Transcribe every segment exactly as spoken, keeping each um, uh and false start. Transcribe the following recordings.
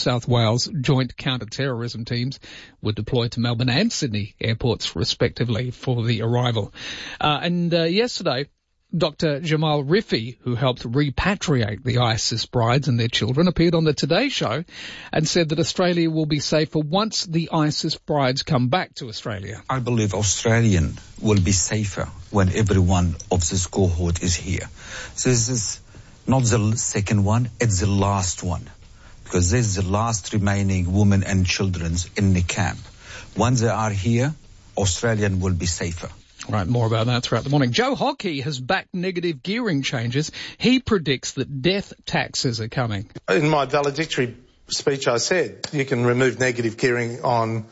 South Wales joint counter-terrorism teams were deployed to Melbourne and Sydney airports, respectively, for the arrival. Uh, and uh, yesterday, Doctor Jamal Rifi, who helped repatriate the ISIS brides and their children, appeared on the Today Show and said that Australia will be safer once the ISIS brides come back to Australia. I believe Australian will be safer when every one of this cohort is here. So this is not the second one, it's the last one, because this is the last remaining women and children in the camp. Once they are here, Australian will be safer. Right, more about that throughout the morning. Joe Hockey has backed negative gearing changes. He predicts that death taxes are coming. In my valedictory speech I said you can remove negative gearing on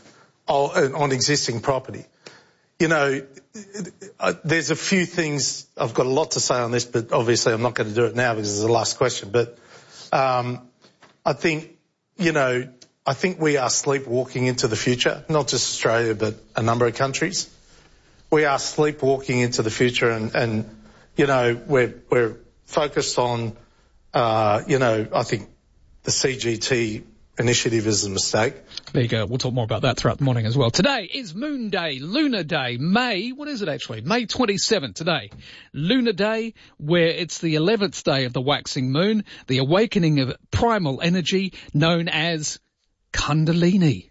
on existing property. You know, there's a few things, I've got a lot to say on this, but obviously I'm not going to do it now because it's the last question. But um, I think, you know, I think we are sleepwalking into the future, not just Australia, but a number of countries. We are sleepwalking into the future, and, and you know, we're, we're focused on, uh, you know, I think the C G T initiative is a mistake. There you go. We'll talk more about that throughout the morning as well. Today is Moon Day, Lunar Day, May, what is it actually? May twenty-seventh today. Lunar Day, where it's the eleventh day of the waxing moon, the awakening of primal energy known as Kundalini.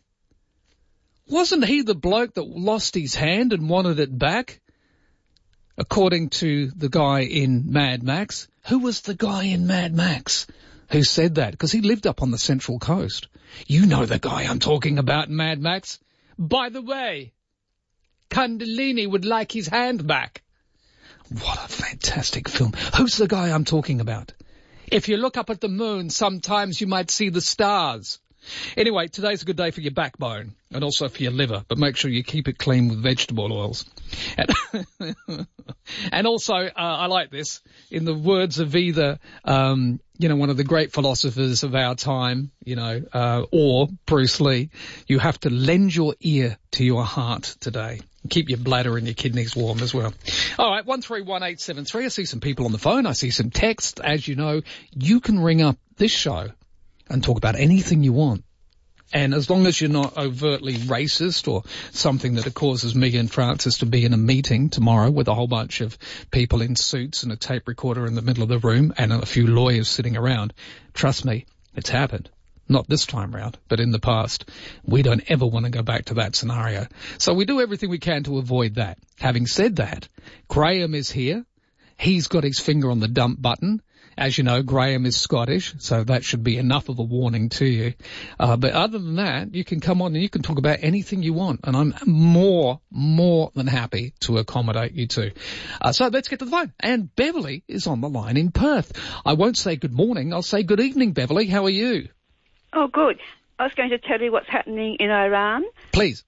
Wasn't he the bloke that lost his hand and wanted it back? According to the guy in Mad Max. Who was the guy in Mad Max who said that? Because he lived up on the Central Coast. You know the guy I'm talking about in Mad Max. By the way, Kundalini would like his hand back. What a fantastic film. Who's the guy I'm talking about? If you look up at the moon, sometimes you might see the stars. Anyway, today's a good day for your backbone and also for your liver, but make sure you keep it clean with vegetable oils. And, and also, uh, I like this, in the words of either, um, you know, one of the great philosophers of our time, you know, uh, or Bruce Lee, you have to lend your ear to your heart today. Keep your bladder and your kidneys warm as well. All right, one three one eight seven three. I see some people on the phone. I see some text. As you know, you can ring up this show and talk about anything you want. And as long as you're not overtly racist or something that causes me and Francis to be in a meeting tomorrow with a whole bunch of people in suits and a tape recorder in the middle of the room and a few lawyers sitting around, trust me, it's happened. Not this time round, but in the past. We don't ever want to go back to that scenario. So we do everything we can to avoid that. Having said that, Graham is here. He's got his finger on the dump button. As you know, Graham is Scottish, so that should be enough of a warning to you. Uh, but other than that, you can come on and you can talk about anything you want, and I'm more, more than happy to accommodate you too. Uh, so let's get to the phone. And Beverly is on the line in Perth. I won't say good morning, I'll say good evening, Beverly. How are you? Oh, good. I was going to tell you what's happening in Iran. Please.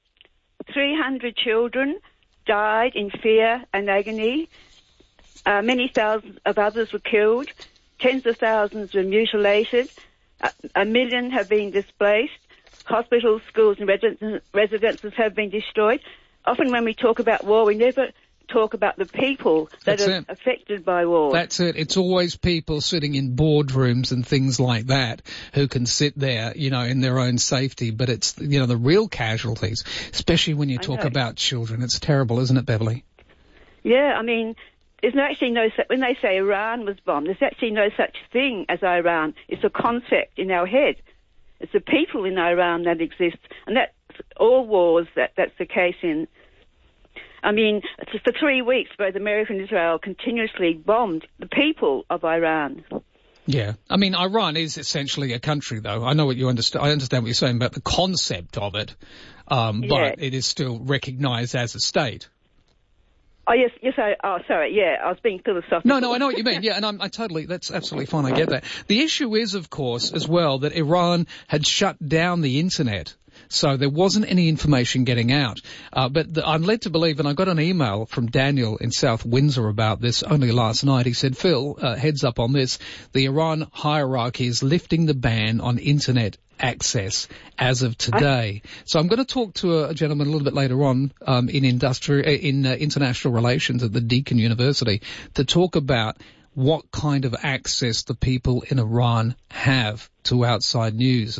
three hundred children died in fear and agony. Uh, many thousands of others were killed. Tens of thousands were mutilated. Uh, a million have been displaced. Hospitals, schools and residence, residences have been destroyed. Often when we talk about war, we never talk about the people that That's are it. affected by war. That's it. It's always people sitting in boardrooms and things like that who can sit there, you know, in their own safety. But it's, you know, the real casualties, especially when you I talk know. about children. It's terrible, isn't it, Beverly? Yeah, I mean, there's no, actually no, when they say Iran was bombed, there's actually no such thing as Iran. It's a concept in our head. It's the people in Iran that exist, and that's all wars that that's the case in. I mean, for three weeks, both America and Israel continuously bombed the people of Iran. Yeah. I mean, Iran is essentially a country, though. I know what you understand. I understand what you're saying about the concept of it, um, Yeah. but it is still recognized as a state. Oh, yes, yes, I, oh, sorry, yeah, I was being philosophical. No, no, I know what you mean. Yeah, and I'm, I totally, that's absolutely fine. I get that. The issue is, of course, as well, that Iran had shut down the internet. So there wasn't any information getting out. Uh, but the, I'm led to believe, and I got an email from Daniel in South Windsor about this only last night. He said, Phil, uh, heads up on this. The Iran hierarchy is lifting the ban on internet access as of today. I... So I'm going to talk to a, a gentleman a little bit later on um, in industri- in uh, international relations at the Deakin University to talk about what kind of access the people in Iran have to outside news.